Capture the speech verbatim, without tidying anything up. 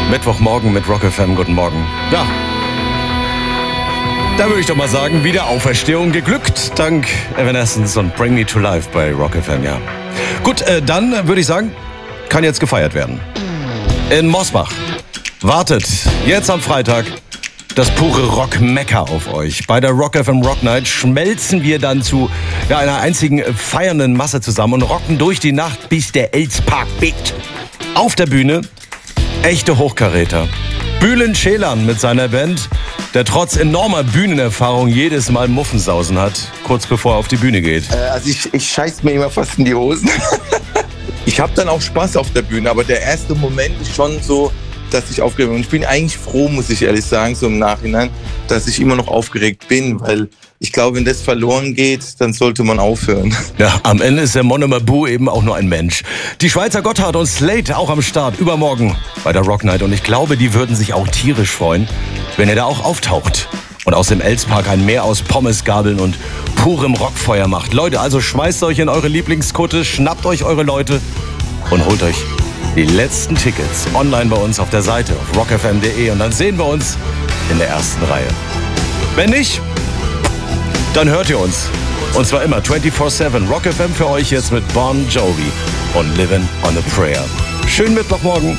Mittwochmorgen mit Rock F M. Guten Morgen. Ja, da würde ich doch mal sagen, wieder Auferstehung geglückt, dank Evanescence und Bring Me to Life bei Rock F M, ja. Gut, äh, dann würde ich sagen, kann jetzt gefeiert werden. In Mosbach wartet jetzt am Freitag das pure Rock-Mekka auf euch. Bei der Rock F M Rock Night schmelzen wir dann zu ja, einer einzigen feiernden Masse zusammen und rocken durch die Nacht, bis der Elspark bebt. Auf der Bühne echte Hochkaräter. Bülent Ceylan mit seiner Band, der trotz enormer Bühnenerfahrung jedes Mal Muffensausen hat, kurz bevor er auf die Bühne geht. Äh, also ich, ich scheiß mir immer fast in die Hosen. Ich habe dann auch Spaß auf der Bühne, aber der erste Moment ist schon so, dass ich aufgeregt bin. Und ich bin eigentlich froh, muss ich ehrlich sagen, so im Nachhinein, dass ich immer noch aufgeregt bin, weil ich glaube, wenn das verloren geht, dann sollte man aufhören. Ja, am Ende ist der Mono Mabou eben auch nur ein Mensch. Die Schweizer Gotthard und Slate auch am Start, übermorgen bei der Rock Night. Und ich glaube, die würden sich auch tierisch freuen, wenn ihr da auch auftaucht und aus dem Elspark ein Meer aus Pommesgabeln und purem Rockfeuer macht. Leute, also schmeißt euch in eure Lieblingskutte, schnappt euch eure Leute und holt euch die letzten Tickets online bei uns auf der Seite auf rock f m punkt d e und dann sehen wir uns in der ersten Reihe. Wenn nicht, dann hört ihr uns. Und zwar immer vierundzwanzig sieben. Rock F M für euch jetzt mit Bon Jovi und Livin' on a Prayer. Schönen Mittwochmorgen.